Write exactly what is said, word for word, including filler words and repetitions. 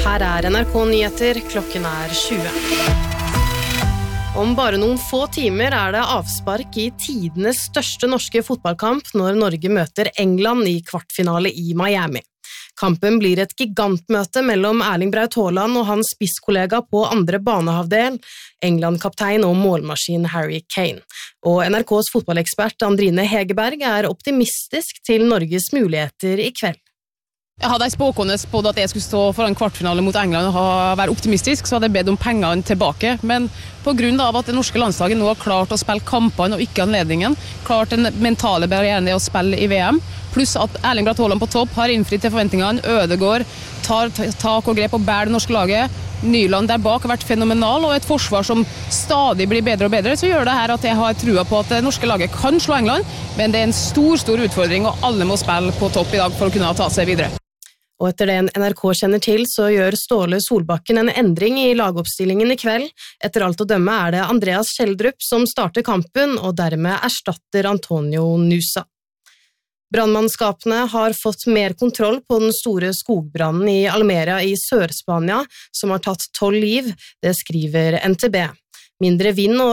Her er N R K Nyheter, klokken er tjue. Om bare noen få timer er det avspark i tidenes største norske fotballkamp når Norge møter England i kvartfinale i Miami. Kampen blir et gigantmøte mellom Erling Braut Haaland og hans spisskollega på andre banehavdel, England-kaptein og målmaskin Harry Kane. Og N R K's fotballekspert Andrine Hegerberg er optimistisk til Norges muligheter i kveld. Jeg hadde en spåkone spådd at jeg skulle stå foran kvartfinale mot England og være optimistisk, så hadde jeg bedt om pengene tilbake. Men på grunn av at det norske landslaget nå har klart å spille kampene og ikke anledningen, klart den mentale barrieren det å spille i V M, pluss at Erling Braut Haaland på topp har innfridd til forventningene, Ødegaard tar tak og grep og bærer det norske laget, Nyland der bak har vært fenomenal, og et forsvar som stadig blir bedre og bedre, så gjør det her at jeg har trua på at det norske laget kan slå England, men det er en stor, stor utfordring, og alle må spille på topp i dag for å kunne ta seg videre. Og etter det N R K kjenner til, så gjør Ståle Solbakken en endring i lagoppstillingen i kveld. Etter alt å dømme er det Andreas Schjelderup som starter kampen, og dermed erstatter Antonio Nusa. Brannmannskapene har fått mer kontroll på den store skogbrannen i Almeria i Sør-Spania, som har tatt tolv liv, det skriver N T B. Mindre vind og